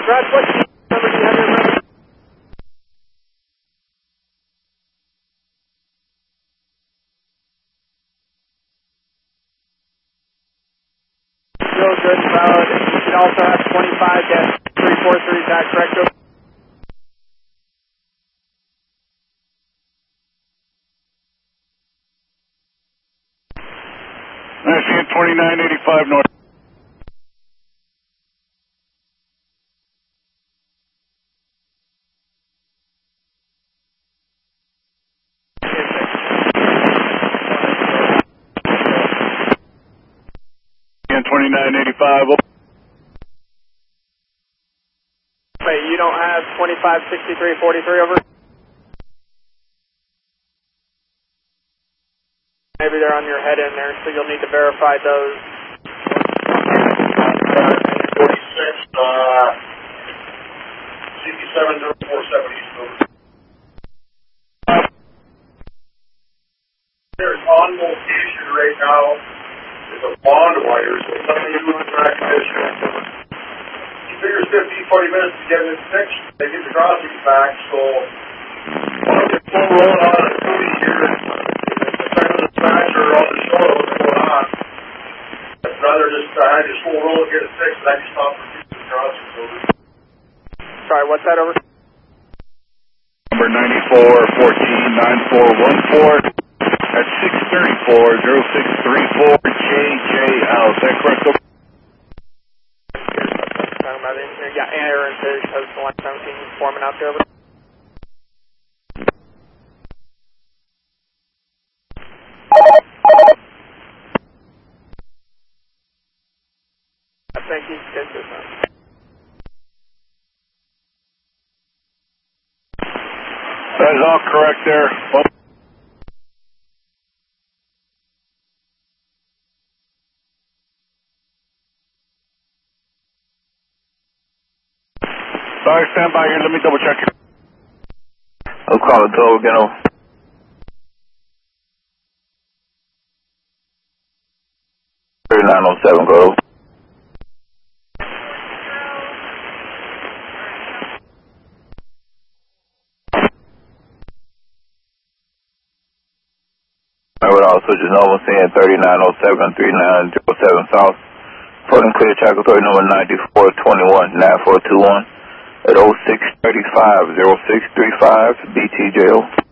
Brad, what number do you have there, brother? Real good, valid. You should also have 25-343, is that correct? Over? I see it 2985 north. And 2985. Wait, you don't have 256343 over? Maybe they're on your head in there, so you'll need to verify those. 46, 670470. There's on location right now is a bond wire, so something to do with track condition. He figures 15-20 minutes to get it fixed. They get the crossings back, so one of the full rolling on a 2 here. The fracture on the shoulder, what's going on. I'd rather just have this full roll and get it fixed, and I can stop repeating the crossings over. Sorry, what's that over? Number 9414-9414 at 634-0634 JJL. Is that correct? Talking about the engineer. Yeah, Aaron says post 117 foreman out there over. I think he's good this one. That is all correct there. Sorry, stand by here. Let me double check here. I'll call it 12 again. 3907, go. I would also just normal saying 3907, 3907 South. Reporting clear track authority number 9421, 9421 at 0635, 0635 BTJO.